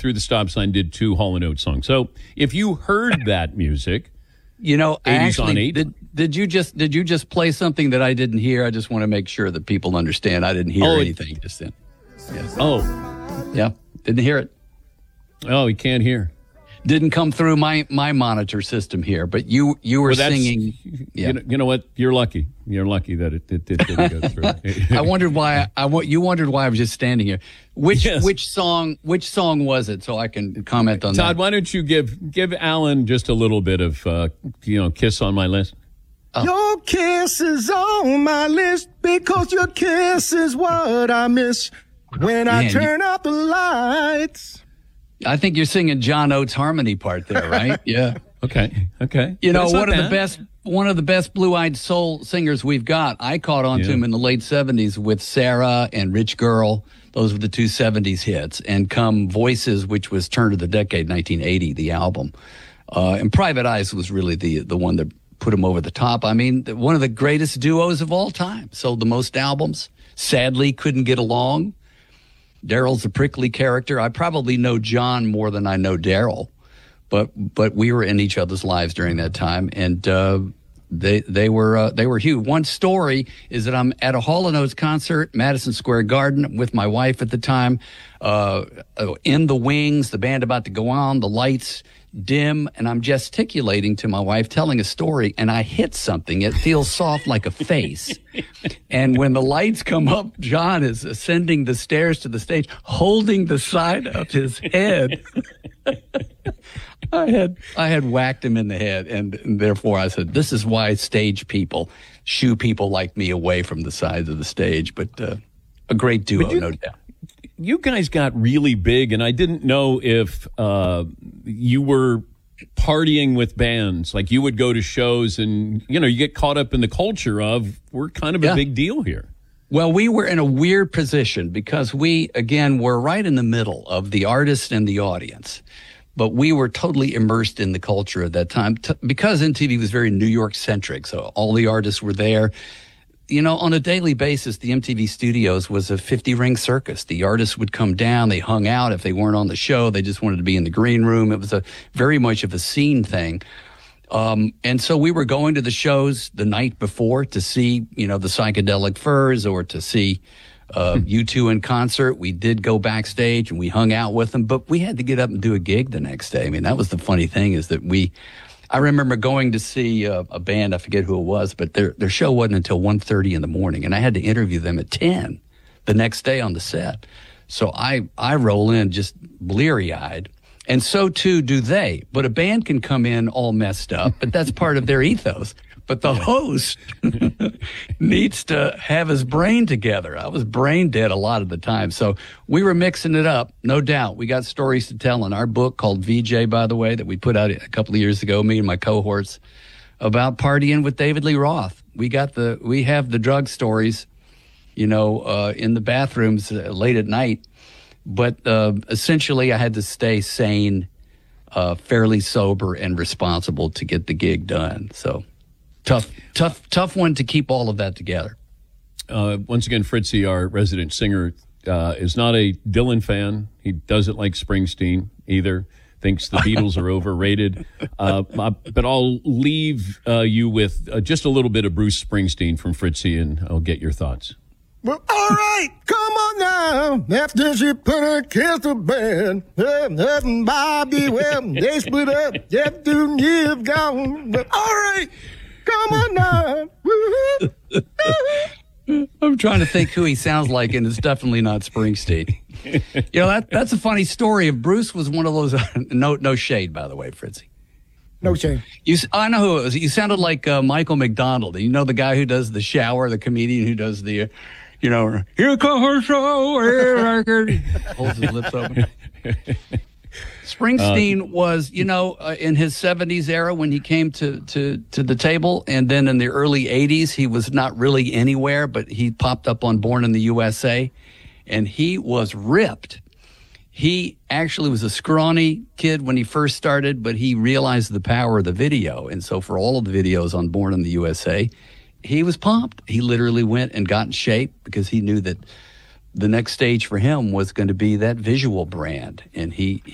Through the Stop Sign did 2 Hall & Oates songs. So if you heard that music, you know, 80s on actually, 8. did you just play something that I didn't hear? I just want to make sure that people understand I didn't hear anything just then. Yes. Oh. Yeah, didn't hear it. Oh, he can't hear. Didn't come through my monitor system here, but you were singing. Yeah. You know what? You're lucky. You're lucky that it didn't go through. I wondered why. You wondered why I was just standing here. Which song was it? So I can comment on that. Todd, why don't you give Alan just a little bit of Kiss on My List? Oh. Your kiss is on my list because your kiss is what I miss when I turn out the lights. I think you're singing John Oates' harmony part there, right? Yeah. Okay. You know, one of the best blue-eyed soul singers we've got. I caught on to him in the late 70s with Sarah and Rich Girl. Those were the 2 70s hits. And come Voices, which was Turn of the Decade, 1980, the album. And Private Eyes was really the one that put him over the top. I mean, one of the greatest duos of all time. Sold the most albums. Sadly, couldn't get along. Daryl's a prickly character. I probably know John more than I know Daryl, but we were in each other's lives during that time, and they were huge. One story is that I'm at a Hall & Oates concert, Madison Square Garden, with my wife at the time. In the wings, the band about to go on, the lights dim, and I'm gesticulating to my wife, telling a story, and I hit something. It feels soft like a face. And when the lights come up, John is ascending the stairs to the stage, holding the side of his head. I had whacked him in the head, and therefore I said, this is why stage people shoo people like me away from the sides of the stage. But a great duo, no doubt. You guys got really big, and I didn't know if you were partying with bands. Like you would go to shows and, you get caught up in the culture of, we're kind of a big deal here. Well, we were in a weird position because we, again, were right in the middle of the artist and the audience. But we were totally immersed in the culture at that time because MTV was very New York-centric. So all the artists were there. On a daily basis, the MTV Studios was a 50-ring circus. The artists would come down. They hung out. If they weren't on the show, they just wanted to be in the green room. It was very much of a scene thing. And so we were going to the shows the night before to see, the Psychedelic Furs or to see U2 in concert. We did go backstage and we hung out with them, but we had to get up and do a gig the next day. I mean, that was the funny thing is that I remember going to see a band, I forget who it was, but their show wasn't until 1:30 in the morning, and I had to interview them at 10 the next day on the set. So I roll in just bleary-eyed, and so too do they. But a band can come in all messed up, but that's part of their ethos. But the host needs to have his brain together. I was brain dead a lot of the time. So we were mixing it up, no doubt. We got stories to tell in our book called VJ, by the way, that we put out a couple of years ago, me and my cohorts, about partying with David Lee Roth. We have the drug stories, in the bathrooms late at night. But essentially I had to stay sane, fairly sober and responsible to get the gig done. So tough one to keep all of that together. Once again, Fritzy, our resident singer, is not a Dylan fan. He doesn't like Springsteen either. Thinks the Beatles are overrated. But I'll leave you with just a little bit of Bruce Springsteen from Fritzy, and I'll get your thoughts. Well, all right, come on now. After she put her kiss to bed, her and Bobby, well, they split up after years gone. But all right, come on now. I'm trying to think who he sounds like, and it's definitely not Springsteen. That's a funny story. If Bruce was one of those, no shade, by the way, Fritzy. No shade. I know who it was. You sounded like Michael McDonald. You know the guy who does the shower, the comedian who does the, here comes her show. Holds his lips open. Springsteen was, in his 70s era when he came to the table, and then in the early 80s, he was not really anywhere, but he popped up on Born in the USA, and he was ripped. He actually was a scrawny kid when he first started, but he realized the power of the video, and so for all of the videos on Born in the USA, he was pumped. He literally went and got in shape because he knew that the next stage for him was going to be that visual brand, and he